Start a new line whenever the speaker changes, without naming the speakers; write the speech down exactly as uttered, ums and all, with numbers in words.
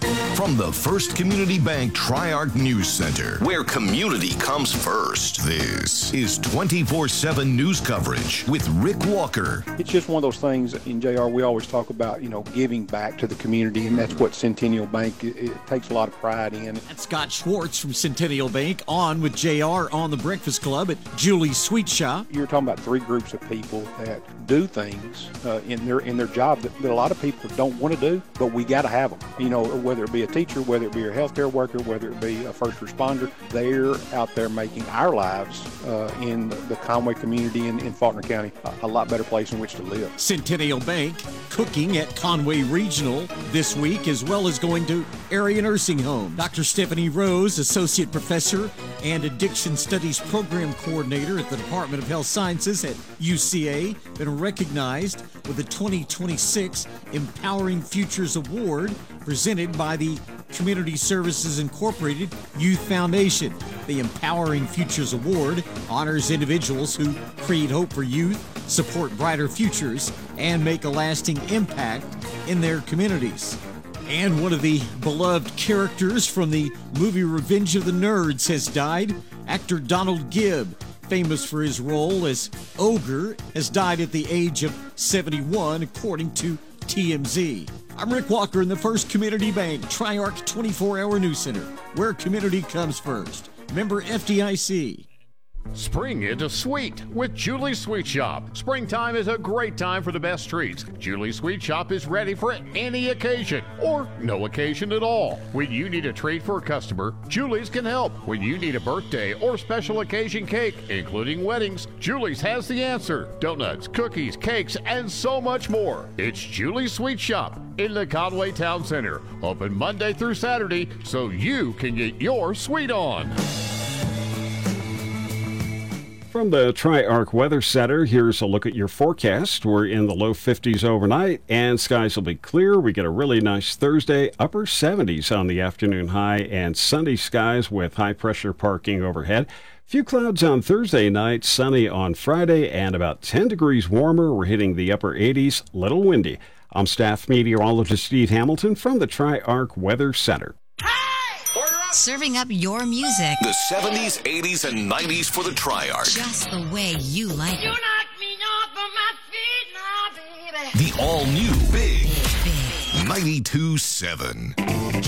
From the First Community Bank Tri-Arc News Center, where community comes first, this is twenty-four seven news coverage with Rick Walker.
It's just one of those things in J R we always talk about, you know, giving back to the community, and that's what Centennial Bank, it, it takes a lot of pride in.
That's Scott Schwartz from Centennial Bank on with J R on the Breakfast Club at Julie's Sweet Shop.
You're talking about three groups of people that do things uh, in their in their job that, that a lot of people don't want to do, but we got to have them. You know, whether it be a teacher, whether it be a healthcare worker, whether it be a first responder, they're out there making our lives uh, in the Conway community and in Faulkner County a, a lot better place in which to live.
Centennial Bank cooking at Conway Regional this week, as well as going to area nursing home. Doctor Stephanie Rose, Associate Professor and Addiction Studies Program Coordinator at the Department of Health Sciences at U C A, been recognized with the twenty twenty-six Empowering Futures Award presented by the Community Services Incorporated Youth Foundation. The Empowering Futures Award honors individuals who create hope for youth, support brighter futures, and make a lasting impact in their communities. And one of the beloved characters from the movie Revenge of the Nerds has died. Actor Donald Gibb, famous for his role as Ogre, has died at the age of seventy-one, according to T M Z. I'm Rick Walker in the First Community Bank Tri-Arc twenty-four hour News Center, where community comes first. Member F D I C.
Spring into sweet with Julie's Sweet Shop. Springtime is a great time for the best treats. Julie's Sweet Shop is ready for any occasion or no occasion at all. When you need a treat for a customer, Julie's can help. When you need a birthday or special occasion cake, including weddings, Julie's has the answer. Donuts, cookies, cakes, and so much more. It's Julie's Sweet Shop in the Conway Town Center. Open Monday through Saturday so you can get your sweet on.
From the Tri-Arc Weather Center, here's a look at your forecast. We're in the low fifties overnight, and skies will be clear. We get a really nice Thursday, upper seventies on the afternoon high, and sunny skies with high-pressure parking overhead. Few clouds on Thursday night, sunny on Friday, and about ten degrees warmer. We're hitting the upper eighties, little windy. I'm staff meteorologist Steve Hamilton from the Tri-Arc Weather Center.
Serving up your music.
The seventies, eighties, and nineties for the Tri-Arc.
Just the way you like
You
it.
knock me off of my feet now, baby.
The all-new Big
Big.
ninety-two seven.